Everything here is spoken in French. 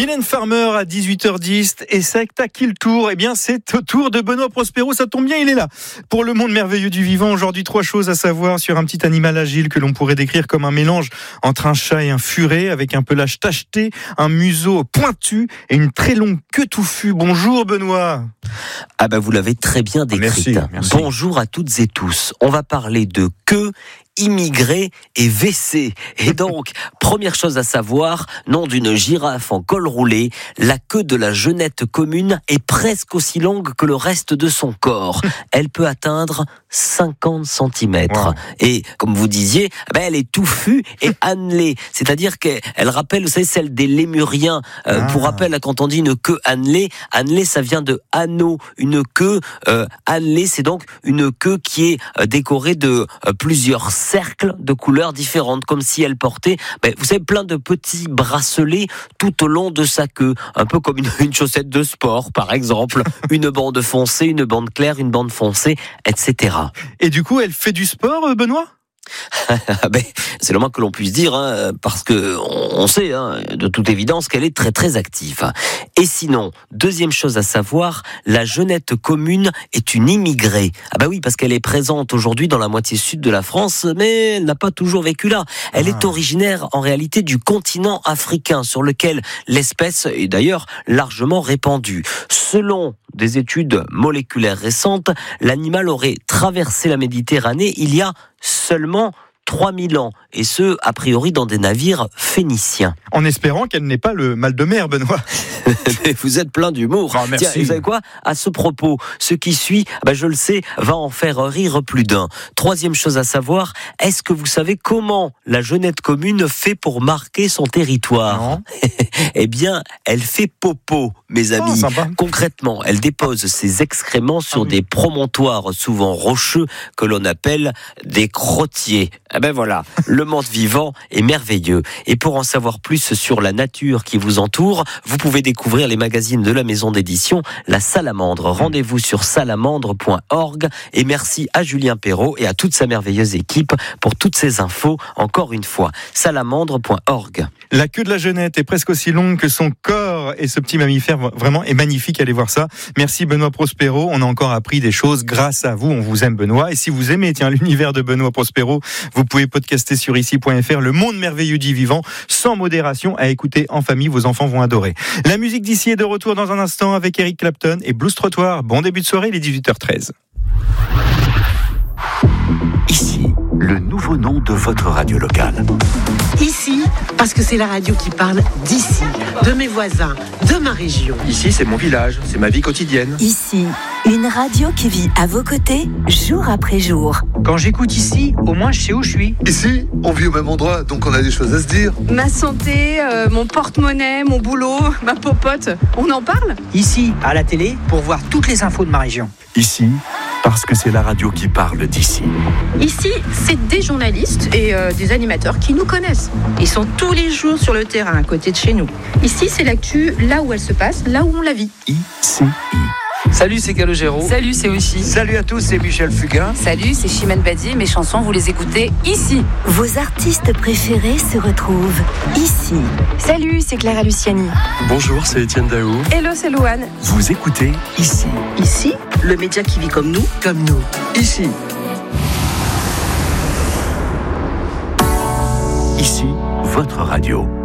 Mylène Farmer à 18h10 et c'est à qui le tour ? Eh bien c'est au tour de Benoît Prospero, ça tombe bien, il est là. Pour le monde merveilleux du vivant, aujourd'hui 3 choses à savoir sur un petit animal agile que l'on pourrait décrire comme un mélange entre un chat et un furet, avec un pelage tacheté, un museau pointu et une très longue queue touffue. Bonjour Benoît. Ah ben vous l'avez très bien décrite. Merci. Bonjour à toutes et tous. On va parler de queue, immigré et WC. Et donc, première chose à savoir, nom d'une girafe en col roulé, la queue de la genette commune est presque aussi longue que le reste de son corps. Elle peut atteindre 50 cm. Wow. Et comme vous disiez, elle est touffue et annelée. C'est-à-dire qu'elle rappelle, vous savez, celle des lémuriens. Pour rappel, quand on dit une queue annelée, annelée, ça vient de anneau. Une queue annelée, c'est donc une queue qui est décorée de plusieurs cercles de couleurs différentes, comme si elle portait, vous savez, plein de petits bracelets tout au long de sa queue, un peu comme une chaussette de sport, par exemple, une bande foncée, une bande claire, une bande foncée, etc. Et du coup, elle fait du sport, Benoît ? C'est le moins que l'on puisse dire, parce que on sait, de toute évidence, qu'elle est très très active. Et sinon, deuxième chose à savoir, la genette commune est une immigrée. Oui, parce qu'elle est présente aujourd'hui dans la moitié sud de la France, mais elle n'a pas toujours vécu là. Elle est originaire en réalité du continent africain, sur lequel l'espèce est d'ailleurs largement répandue. Selon des études moléculaires récentes, l'animal aurait traversé la Méditerranée il y a seulement 3000 ans, et ce, a priori, dans des navires phéniciens. En espérant qu'elle n'ait pas le mal de mer, Benoît. Vous êtes plein d'humour. Merci. Tiens, vous savez quoi ? À ce propos, ce qui suit, je le sais, va en faire rire plus d'un. Troisième chose à savoir, est-ce que vous savez comment la genette commune fait pour marquer son territoire ? Non. Eh bien, elle fait popo, mes amis. Sympa. Concrètement, elle dépose ses excréments sur des promontoires souvent rocheux que l'on appelle des crottiers. Voilà, le monde vivant est merveilleux. Et pour en savoir plus sur la nature qui vous entoure, vous pouvez découvrir les magazines de la maison d'édition La Salamandre. Rendez-vous sur salamandre.org. Et merci à Julien Perrault et à toute sa merveilleuse équipe pour toutes ces infos. Encore une fois, salamandre.org. La queue de la genette est presque aussi longue que son corps, et ce petit mammifère vraiment est magnifique, allez voir ça. Merci Benoît Prospero, on a encore appris des choses grâce à vous, on vous aime Benoît, et si vous aimez l'univers de Benoît Prospero, vous pouvez podcaster sur ici.fr le monde merveilleux du vivant, sans modération, à écouter en famille, vos enfants vont adorer. La musique d'ici est de retour dans un instant avec Eric Clapton et Blues Trottoir. Bon début de soirée, il est 18h13. Ici, le nouveau nom de votre radio locale. Ici, parce que c'est la radio qui parle d'ici, de mes voisins, de ma région. Ici, c'est mon village, c'est ma vie quotidienne. Ici, une radio qui vit à vos côtés, jour après jour. Quand j'écoute ici, au moins je sais où je suis. Ici, on vit au même endroit, donc on a des choses à se dire. Ma santé, mon porte-monnaie, mon boulot, ma popote, on en parle ? Ici, à la télé, pour voir toutes les infos de ma région. Ici, parce que c'est la radio qui parle d'ici. Ici, c'est des journalistes et des animateurs qui nous connaissent. Ils sont tous les jours sur le terrain, à côté de chez nous. Ici, c'est l'actu, là où elle se passe, là où on la vit. ICI. Salut, c'est Calogero. Salut, c'est Oshi. Salut à tous, c'est Michel Fugain. Salut, c'est Chimène Badi. Mes chansons, vous les écoutez ici. Vos artistes préférés se retrouvent ici. Salut, c'est Clara Luciani. Bonjour, c'est Étienne Daou. Hello, c'est Louane. Vous écoutez ici. Ici, le média qui vit comme nous. Ici. Ici, votre radio.